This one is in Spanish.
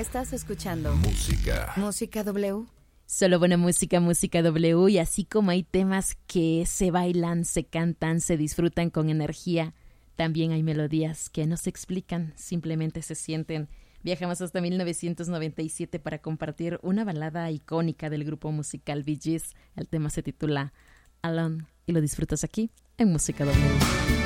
Estás escuchando Música W. Solo buena música, música W. Y así como hay temas que se bailan, se cantan, se disfrutan con energía, también hay melodías que no se explican, simplemente se sienten. Viajamos hasta 1997 para compartir una balada icónica del grupo musical Bee Gees. El tema se titula Alone y lo disfrutas aquí en Música W.